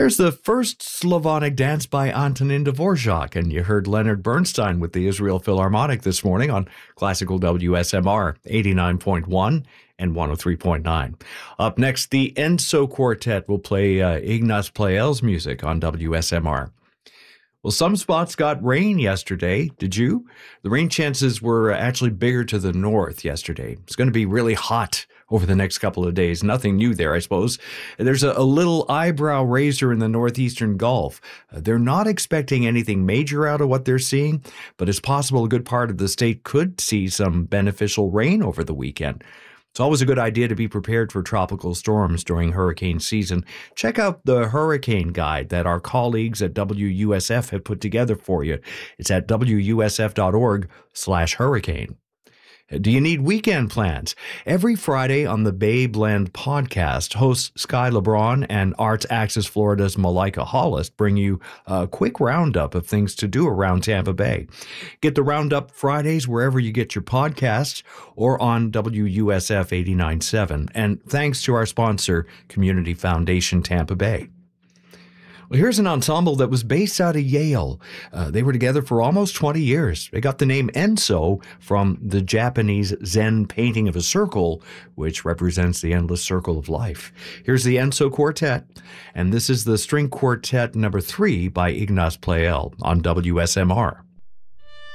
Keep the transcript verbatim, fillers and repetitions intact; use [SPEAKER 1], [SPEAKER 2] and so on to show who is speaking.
[SPEAKER 1] There's the first Slavonic dance by Antonin Dvorak, and you heard Leonard Bernstein with the Israel Philharmonic this morning on Classical W S M R eighty-nine point one and one oh three point nine. Up next, the Enso Quartet will play uh, Ignaz Pleyel's music on W S M R. Well, some spots got rain yesterday. Did you? The rain chances were actually bigger to the north yesterday. It's going to be really hot over the next couple of days. Nothing new there, I suppose. There's a, a little eyebrow raiser in the northeastern Gulf. Uh, they're not expecting anything major out of what they're seeing, but it's possible a good part of the state could see some beneficial rain over the weekend. It's always a good idea to be prepared for tropical storms during hurricane season. Check out the hurricane guide that our colleagues at W U S F have put together for you. It's at W U S F dot org slash hurricane. Do you need weekend plans? Every Friday on the Bay Blend podcast, hosts Sky LeBron and Arts Access Florida's Malika Hollis bring you a quick roundup of things to do around Tampa Bay. Get the roundup Fridays wherever you get your podcasts or on W U S F eighty-nine point seven. And thanks to our sponsor, Community Foundation Tampa Bay. Well, here's an ensemble that was based out of Yale. Uh, they were together for almost twenty years. They got the name Enso from the Japanese Zen painting of a circle, which represents the endless circle of life. Here's the Enso Quartet, and this is the String Quartet number three by Ignaz Pleyel on W S M R.